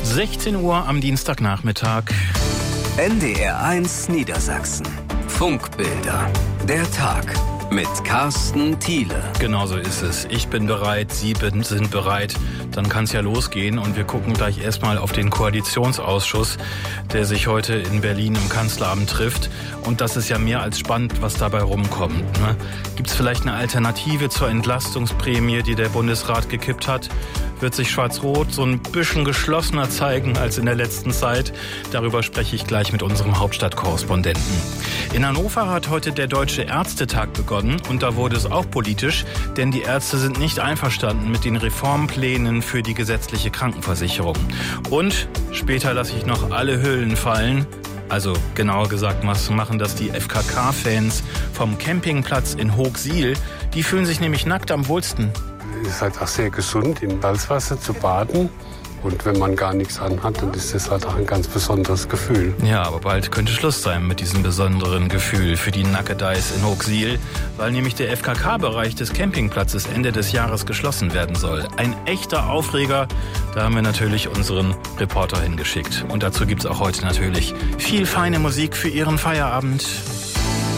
16 Uhr am Dienstagnachmittag. NDR1 Niedersachsen. Funkbilder. Der Tag. Mit Carsten Thiele. Genauso ist es. Ich bin bereit, Sie sind bereit. Dann kann es ja losgehen. Und wir gucken gleich erstmal auf den Koalitionsausschuss, der sich heute in Berlin im Kanzleramt trifft. Und das ist ja mehr als spannend, was dabei rumkommt. Ne? Gibt es vielleicht eine Alternative zur Entlastungsprämie, die der Bundesrat gekippt hat? Wird sich Schwarz-Rot so ein bisschen geschlossener zeigen als in der letzten Zeit? Darüber spreche ich gleich mit unserem Hauptstadtkorrespondenten. In Hannover hat heute der Deutsche Ärztetag begonnen und da wurde es auch politisch, denn die Ärzte sind nicht einverstanden mit den Reformplänen für die gesetzliche Krankenversicherung. Und später lasse ich noch alle Hüllen fallen. Also genauer gesagt, was machen das die FKK-Fans vom Campingplatz in Hochsiel? Die fühlen sich nämlich nackt am wohlsten. Es ist halt auch sehr gesund, im Salzwasser zu baden. Und wenn man gar nichts anhat, dann ist das halt auch ein ganz besonderes Gefühl. Ja, aber bald könnte Schluss sein mit diesem besonderen Gefühl für die Nackedeis in Hochsiel, weil nämlich der FKK-Bereich des Campingplatzes Ende des Jahres geschlossen werden soll. Ein echter Aufreger, da haben wir natürlich unseren Reporter hingeschickt. Und dazu gibt's auch heute natürlich viel feine Musik für Ihren Feierabend.